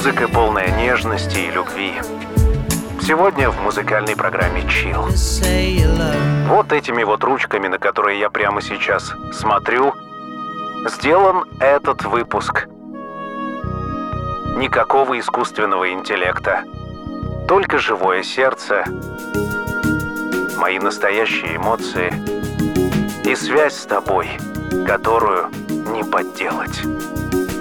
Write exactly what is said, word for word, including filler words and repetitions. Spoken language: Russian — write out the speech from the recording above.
Музыка, полная нежности и любви. Сегодня в музыкальной программе Chill. Вот этими вот ручками, на которые я прямо сейчас смотрю, сделан этот выпуск. Никакого искусственного интеллекта. Только живое сердце, мои настоящие эмоции и связь с тобой, которую не подделать.